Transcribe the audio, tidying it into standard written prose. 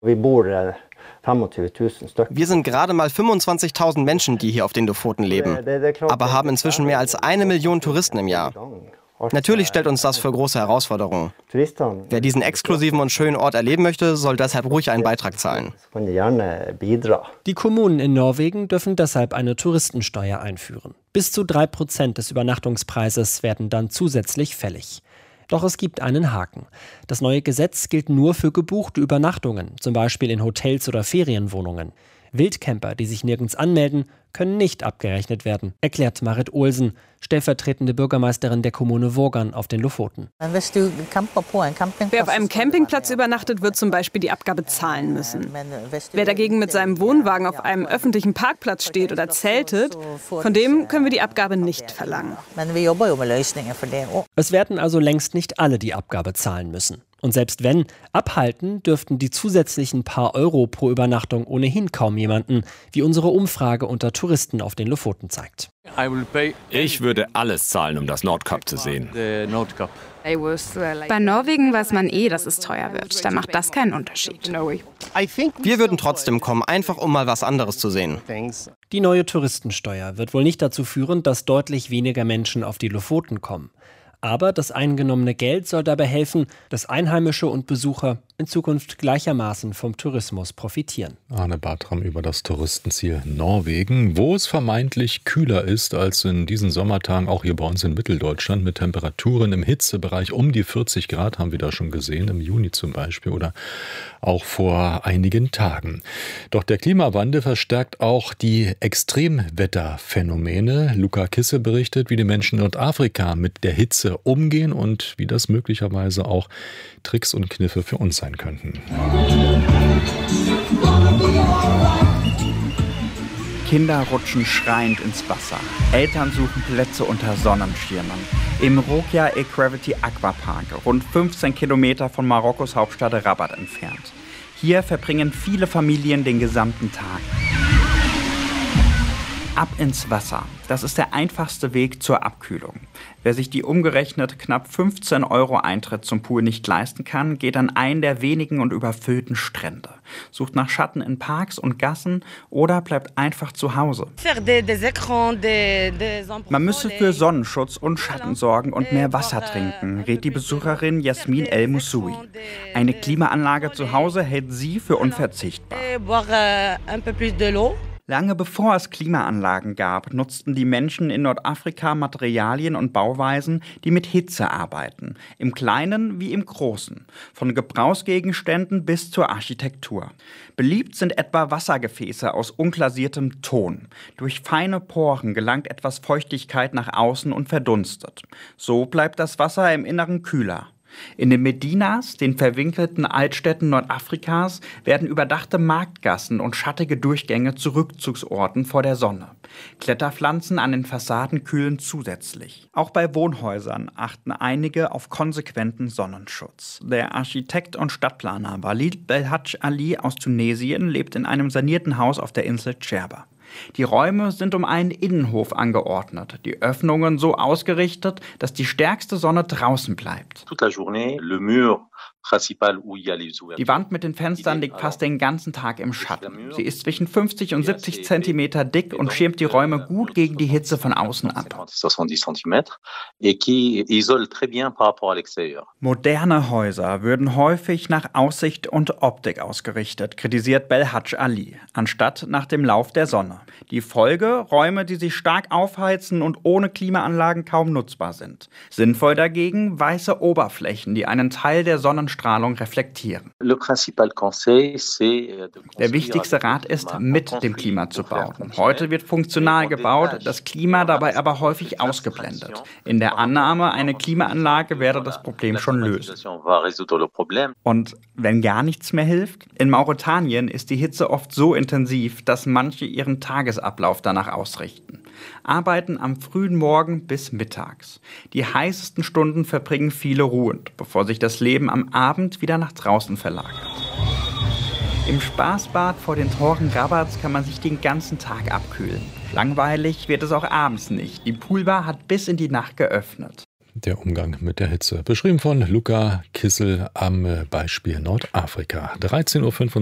Wir sind gerade mal 25.000 Menschen, die hier auf den Lofoten leben, aber haben inzwischen mehr als 1 Million Touristen im Jahr. Natürlich stellt uns das für große Herausforderungen. Wer diesen exklusiven und schönen Ort erleben möchte, soll deshalb ruhig einen Beitrag zahlen. Die Kommunen in Norwegen dürfen deshalb eine Touristensteuer einführen. Bis zu 3% des Übernachtungspreises werden dann zusätzlich fällig. Doch es gibt einen Haken. Das neue Gesetz gilt nur für gebuchte Übernachtungen, zum Beispiel in Hotels oder Ferienwohnungen. Wildcamper, die sich nirgends anmelden, können nicht abgerechnet werden, erklärt Marit Olsen, stellvertretende Bürgermeisterin der Kommune Vågan auf den Lofoten. Wer auf einem Campingplatz übernachtet, wird zum Beispiel die Abgabe zahlen müssen. Wer dagegen mit seinem Wohnwagen auf einem öffentlichen Parkplatz steht oder zeltet, von dem können wir die Abgabe nicht verlangen. Es werden also längst nicht alle die Abgabe zahlen müssen. Und selbst wenn, abhalten dürften die zusätzlichen paar Euro pro Übernachtung ohnehin kaum jemanden, wie unsere Umfrage unter Touristen auf den Lofoten zeigt. Ich würde alles zahlen, um das Nordkap zu sehen. Bei Norwegen weiß man dass es teuer wird. Da macht das keinen Unterschied. Wir würden trotzdem kommen, einfach um mal was anderes zu sehen. Die neue Touristensteuer wird wohl nicht dazu führen, dass deutlich weniger Menschen auf die Lofoten kommen. Aber das eingenommene Geld soll dabei helfen, dass Einheimische und Besucher in Zukunft gleichermaßen vom Tourismus profitieren. Arne Bartram über das Touristenziel Norwegen, wo es vermeintlich kühler ist als in diesen Sommertagen, auch hier bei uns in Mitteldeutschland, mit Temperaturen im Hitzebereich um die 40 Grad, haben wir da schon gesehen, im Juni zum Beispiel oder auch vor einigen Tagen. Doch der Klimawandel verstärkt auch die Extremwetterphänomene. Luca Kisse berichtet, wie die Menschen in Nordafrika mit der Hitze umgehen und wie das möglicherweise auch Tricks und Kniffe für uns sein könnten. Kinder rutschen schreiend ins Wasser. Eltern suchen Plätze unter Sonnenschirmen. Im Rokia Gravity Aquapark, rund 15 Kilometer von Marokkos Hauptstadt Rabat entfernt. Hier verbringen viele Familien den gesamten Tag. Ab ins Wasser. Das ist der einfachste Weg zur Abkühlung. Wer sich die umgerechnet knapp 15 Euro Eintritt zum Pool nicht leisten kann, geht an einen der wenigen und überfüllten Strände. Sucht nach Schatten in Parks und Gassen oder bleibt einfach zu Hause. Man müsse für Sonnenschutz und Schatten sorgen und mehr Wasser trinken, rät die Besucherin Jasmin El Moussoui. Eine Klimaanlage zu Hause hält sie für unverzichtbar. Lange bevor es Klimaanlagen gab, nutzten die Menschen in Nordafrika Materialien und Bauweisen, die mit Hitze arbeiten. Im Kleinen wie im Großen. Von Gebrauchsgegenständen bis zur Architektur. Beliebt sind etwa Wassergefäße aus unglasiertem Ton. Durch feine Poren gelangt etwas Feuchtigkeit nach außen und verdunstet. So bleibt das Wasser im Inneren kühler. In den Medinas, den verwinkelten Altstädten Nordafrikas, werden überdachte Marktgassen und schattige Durchgänge zu Rückzugsorten vor der Sonne. Kletterpflanzen an den Fassaden kühlen zusätzlich. Auch bei Wohnhäusern achten einige auf konsequenten Sonnenschutz. Der Architekt und Stadtplaner Walid Belhadj Ali aus Tunesien lebt in einem sanierten Haus auf der Insel Djerba. Die Räume sind um einen Innenhof angeordnet, die Öffnungen so ausgerichtet, dass die stärkste Sonne draußen bleibt. Die Wand mit den Fenstern liegt fast den ganzen Tag im Schatten. Sie ist zwischen 50 und 70 Zentimeter dick und schirmt die Räume gut gegen die Hitze von außen ab. Moderne Häuser würden häufig nach Aussicht und Optik ausgerichtet, kritisiert Belhadj Ali, anstatt nach dem Lauf der Sonne. Die Folge: Räume, die sich stark aufheizen und ohne Klimaanlagen kaum nutzbar sind. Sinnvoll dagegen weiße Oberflächen, die einen Teil der Sonnenstrahlung reflektieren. Der wichtigste Rat ist, mit dem Klima zu bauen. Heute wird funktional gebaut, das Klima dabei aber häufig ausgeblendet. In der Annahme, eine Klimaanlage werde das Problem schon lösen. Und wenn gar nichts mehr hilft? In Mauretanien ist die Hitze oft so intensiv, dass manche ihren Tagesablauf danach ausrichten. Arbeiten am frühen Morgen bis mittags. Die heißesten Stunden verbringen viele ruhend, bevor sich das Leben am Abend wieder nach draußen verlagert. Im Spaßbad vor den Toren Rabats kann man sich den ganzen Tag abkühlen. Langweilig wird es auch abends nicht. Die Poolbar hat bis in die Nacht geöffnet. Der Umgang mit der Hitze. Beschrieben von Luca Kissel am Beispiel Nordafrika. 13:05 Uhr.